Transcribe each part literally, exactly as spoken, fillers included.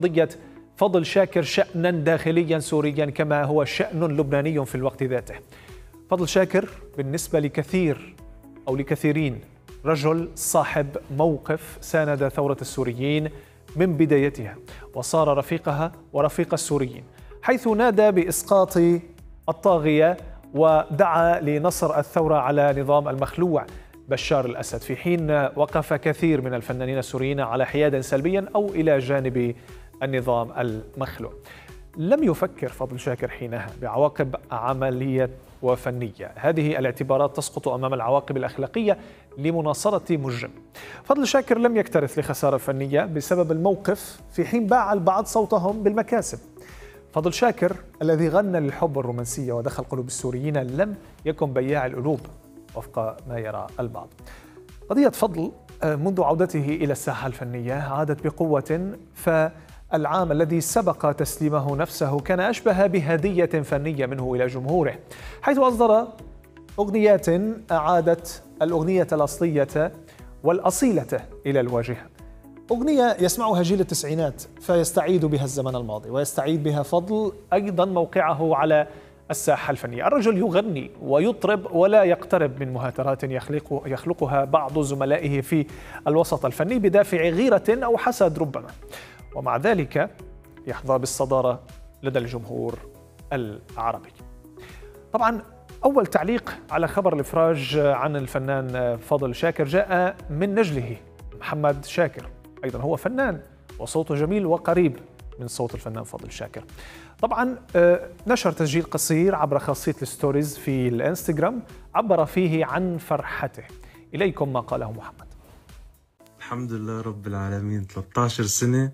قضية فضل شاكر شأنا داخليا سوريا كما هو شأن لبناني في الوقت ذاته. فضل شاكر بالنسبة لكثير أو لكثيرين رجل صاحب موقف ساند ثورة السوريين من بدايتها وصار رفيقها ورفيق السوريين، حيث نادى بإسقاط الطاغية ودعا لنصر الثورة على نظام المخلوع بشار الأسد، في حين وقف كثير من الفنانين السوريين على حياد سلبيا أو إلى جانب النظام المخلوع. لم يفكر فضل شاكر حينها بعواقب عملية وفنية، هذه الاعتبارات تسقط أمام العواقب الأخلاقية لمناصرة مجرم. فضل شاكر لم يكترث لخسارة فنية بسبب الموقف، في حين باع البعض صوتهم بالمكاسب. فضل شاكر الذي غنى للحب والرومانسية ودخل قلوب السوريين لم يكن بياع القلوب وفق ما يرى البعض. قضية فضل منذ عودته إلى الساحة الفنية عادت بقوة، فالعام الذي سبق تسليمه نفسه كان أشبه بهدية فنية منه إلى جمهوره، حيث أصدر أغنيات أعادت الأغنية الأصلية والأصيلة إلى الواجهة. أغنية يسمعها جيل التسعينات فيستعيد بها الزمن الماضي، ويستعيد بها فضل أيضا موقعه على الساحة الفنية. الرجل يغني ويطرب ولا يقترب من مهاترات يخلق يخلقها بعض زملائه في الوسط الفني بدافع غيرة أو حسد ربما، ومع ذلك يحظى بالصدارة لدى الجمهور العربي. طبعا أول تعليق على خبر الإفراج عن الفنان فضل شاكر جاء من نجله محمد شاكر، أيضا هو فنان وصوته جميل وقريب من صوت الفنان فضل شاكر. طبعا نشر تسجيل قصير عبر خاصية الستوريز في الانستغرام عبر فيه عن فرحته. إليكم ما قاله محمد. الحمد لله رب العالمين، ثلاثة عشر سنة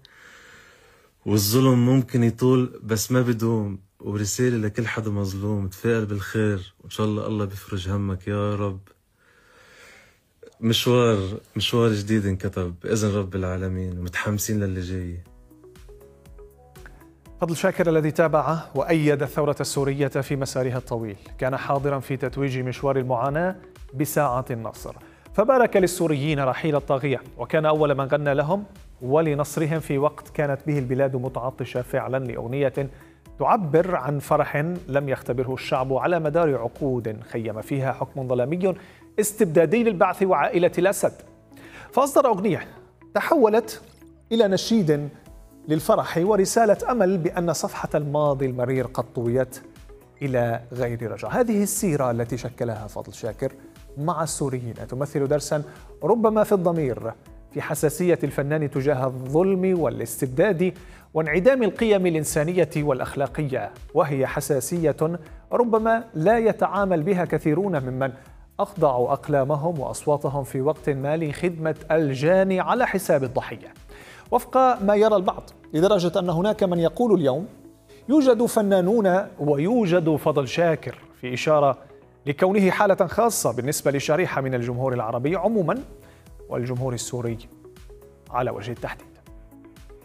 والظلم ممكن يطول بس ما بدوم، ورسالة لكل حدا مظلوم، تفائل بالخير وإن شاء الله الله بيفرج همك يا رب. مشوار مشوار جديد انكتب بإذن رب العالمين، ومتحمسين للي جاي. فضل شاكر الذي تابع وأيد الثورة السورية في مسارها الطويل كان حاضرا في تتويج مشوار المعاناة بساعة النصر، فبارك للسوريين رحيل الطاغية، وكان أول من غنى لهم ولنصرهم في وقت كانت به البلاد متعطشة فعلا لأغنية تعبر عن فرح لم يختبره الشعب على مدار عقود خيم فيها حكم ظلامي استبدادي للبعث وعائلة الأسد. فأصدر أغنية تحولت إلى نشيد للفرح ورسالة أمل بأن صفحة الماضي المرير قد طويت إلى غير رجعة. هذه السيرة التي شكلها فضل شاكر مع السوريين تمثل درسا ربما في الضمير، في حساسية الفنان تجاه الظلم والاستبداد وانعدام القيم الإنسانية والأخلاقية، وهي حساسية ربما لا يتعامل بها كثيرون ممن أخضعوا أقلامهم وأصواتهم في وقت ما لخدمة الجاني على حساب الضحية وفق ما يرى البعض، لدرجة أن هناك من يقول اليوم يوجد فنانون ويوجد فضل شاكر، في إشارة لكونه حالة خاصة بالنسبة لشريحة من الجمهور العربي عموما والجمهور السوري على وجه التحديد.